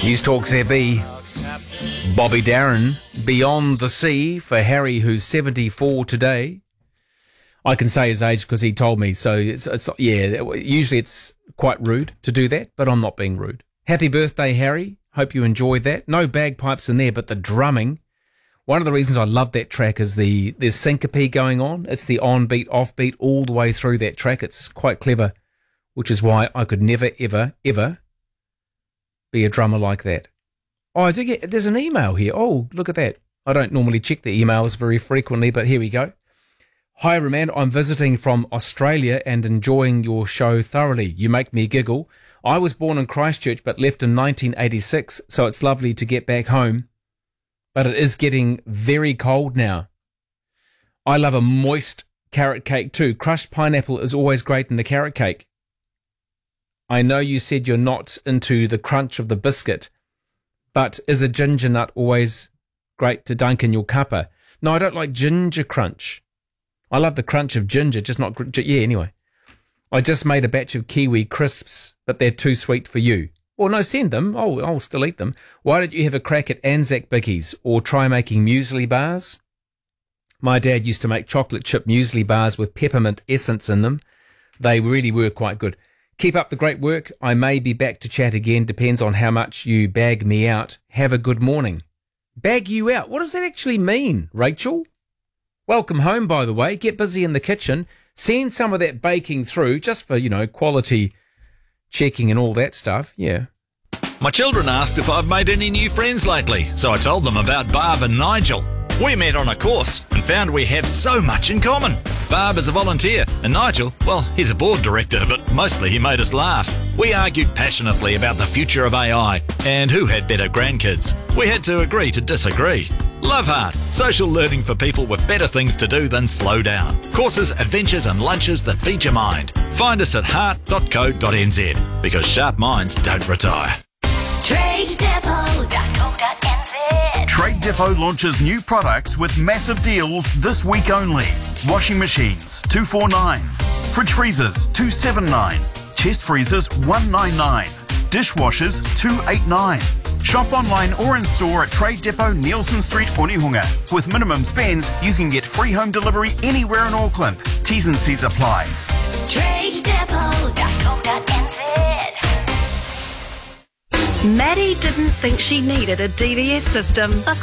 News Talk ZB. Bobby Darin, Beyond the Sea for Harry, who's 74 today. I can say his age because he told me, so it's usually it's quite rude to do that, but I'm not being rude. Happy birthday, Harry. Hope you enjoyed that. No bagpipes in there, but the drumming. One of the reasons I love that track is there's syncope going on. It's the on-beat, off-beat all the way through that track. It's quite clever, which is why I could never, ever, ever be a drummer like that. Oh, there's an email here. Oh, look at that. I don't normally check the emails very frequently, but here we go. Hi, Roman. I'm visiting from Australia and enjoying your show thoroughly. You make me giggle. I was born in Christchurch but left in 1986, so it's lovely to get back home. But it is getting very cold now. I love a moist carrot cake too. Crushed pineapple is always great in a carrot cake. I know you said you're not into the crunch of the biscuit, but is a ginger nut always great to dunk in your cuppa? No, I don't like ginger crunch. I love the crunch of ginger, just not... anyway. I just made a batch of kiwi crisps, but they're too sweet for you. Well, no, send them. I'll still eat them. Why don't you have a crack at Anzac bickies or try making muesli bars? My dad used to make chocolate chip muesli bars with peppermint essence in them. They really were quite good. Keep up the great work. I may be back to chat again. Depends on how much you bag me out. Have a good morning. Bag you out? What does that actually mean, Rachel? Welcome home, by the way. Get busy in the kitchen. Send some of that baking through just for, quality checking and all that stuff. Yeah. My children asked if I've made any new friends lately, so I told them about Barb and Nigel. We met on a course and found we have so much in common. Barb is a volunteer, and Nigel, well, he's a board director, but mostly he made us laugh. We argued passionately about the future of AI and who had better grandkids. We had to agree to disagree. Love Heart, social learning for people with better things to do than slow down. Courses, adventures and lunches that feed your mind. Find us at heart.co.nz, because sharp minds don't retire. TradeDepot.co.nz. Trade Depot launches new products with massive deals this week only. Washing machines, $249. Fridge freezers, $279. Chest freezers, $199. Dishwashers, $289. Shop online or in store at Trade Depot, Nielsen Street, Onehunga. With minimum spends, you can get free home delivery anywhere in Auckland. T's and C's apply. TradeDepot.co.nz. Maddie didn't think she needed a DVS system.